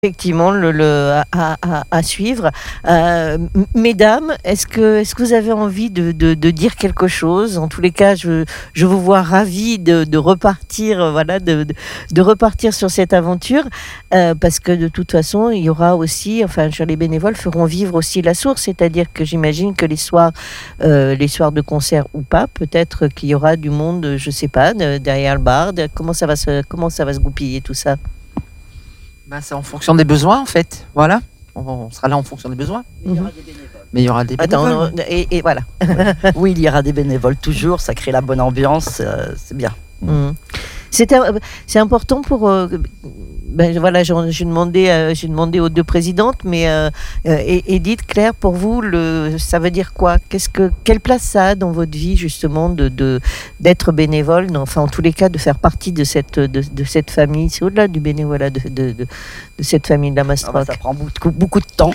Effectivement, à suivre. Mesdames, est-ce que vous avez envie de dire quelque chose? En tous les cas, je vous vois ravies de repartir, voilà, de repartir sur cette aventure, parce que de toute façon, il y aura aussi, enfin, les bénévoles feront vivre aussi la source, c'est-à-dire que j'imagine que les soirs de concert ou pas, peut-être qu'il y aura du monde, je sais pas, derrière le bar. Comment ça va se goupiller tout ça? C'est en fonction des besoins, en fait. Voilà. On sera là en fonction des besoins. Mais il y aura des bénévoles. Et voilà. Oui, il y aura des bénévoles toujours. Ça crée la bonne ambiance. C'est bien. C'est important pour... voilà, j'ai demandé aux deux présidentes, mais Edith, Claire, pour vous, ça veut dire quoi? Quelle place ça a dans votre vie, justement, d'être bénévole, enfin, en tous les cas, de faire partie de cette famille? C'est au-delà du bénévolat, de cette famille de la Mastroc. Ça prend beaucoup de temps.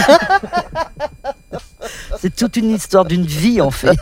C'est toute une histoire d'une vie, en fait.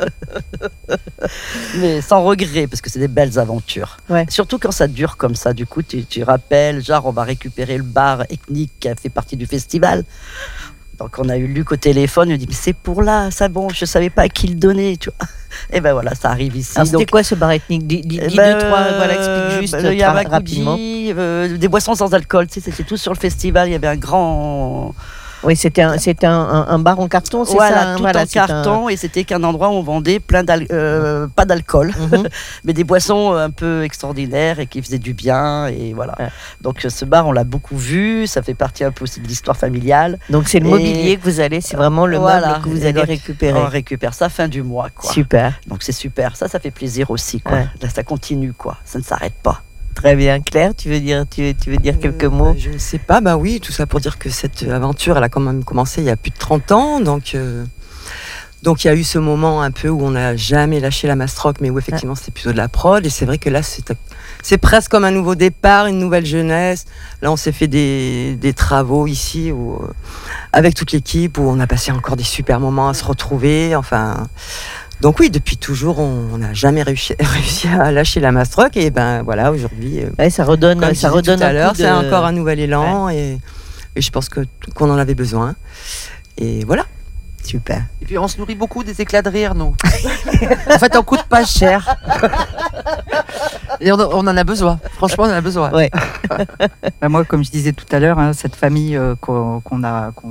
Mais sans regret, parce que c'est des belles aventures. Ouais. Surtout quand ça dure comme ça. Du coup, tu rappelles, genre, on va récupérer le bar ethnique qui a fait partie du festival. Donc, on a eu Luc au téléphone, il me dit, mais c'est pour là, ça, bon, je savais pas à qui le donner, tu vois. Et ben voilà, ça arrive ici. Alors, c'était quoi ce bar ethnique? Dis deux, trois, voilà, explique juste rapidement. Des boissons sans alcool, tu sais, c'était tout sur le festival, il y avait un grand... Oui, c'était un bar en carton, c'est ça? Tout en carton, et c'était qu'un endroit où on vendait pas d'alcool, mais des boissons un peu extraordinaires et qui faisaient du bien, et voilà. Ouais. Donc ce bar, on l'a beaucoup vu, ça fait partie un peu aussi de l'histoire familiale. Donc c'est le mobilier que vous allez, c'est vraiment le meuble que vous allez récupérer. On récupère ça fin du mois, quoi. Super. Donc c'est super, ça fait plaisir aussi, quoi. Ouais. Là, ça continue, quoi, ça ne s'arrête pas. Très bien. Claire, tu veux dire quelques mots? Je ne sais pas, oui, tout ça pour dire que cette aventure, elle a quand même commencé il y a plus de 30 ans, donc il y a eu ce moment un peu où on n'a jamais lâché la Mastroc, mais où effectivement c'était plutôt de la prod, et c'est vrai que là c'est presque comme un nouveau départ, une nouvelle jeunesse. Là on s'est fait des travaux ici avec toute l'équipe, où on a passé encore des super moments à se retrouver, enfin... Donc oui, depuis toujours, on n'a jamais réussi à lâcher la Mastroc, et ben voilà, aujourd'hui, ça redonne tout à l'heure, c'est encore un nouvel élan, et je pense qu'on en avait besoin, et voilà. Super. Et puis on se nourrit beaucoup des éclats de rire, nous. En fait, on coûte pas cher. Et on en a besoin. Franchement, on en a besoin. Ouais. Moi, comme je disais tout à l'heure, cette famille qu'on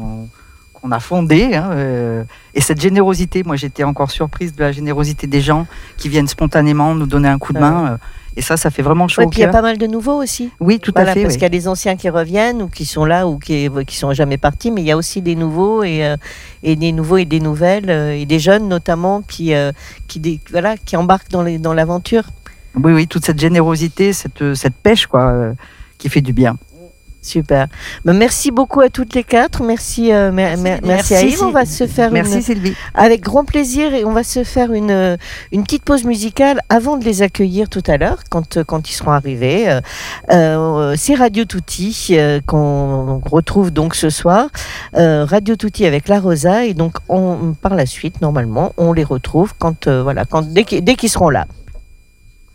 a fondée, et cette générosité, moi j'étais encore surprise de la générosité des gens qui viennent spontanément nous donner un coup de main, et ça fait vraiment chaud au cœur. Il y a pas mal de nouveaux aussi. Oui, tout à fait. Parce qu'il y a des anciens qui reviennent, ou qui sont là, ou qui sont jamais partis, mais il y a aussi des nouveaux, et des nouveaux et des nouvelles, et des jeunes notamment qui embarquent dans l'aventure. Oui, toute cette générosité, cette pêche, quoi, qui fait du bien. Super. Merci beaucoup à toutes les quatre. Merci à Yves. On va se faire Sylvie. Avec grand plaisir, et on va se faire une petite pause musicale avant de les accueillir tout à l'heure quand ils seront arrivés. C'est Radio Tutti qu'on retrouve donc ce soir. Radio Tutti avec La Rosa, et donc par la suite, normalement, on les retrouve dès qu'ils seront là.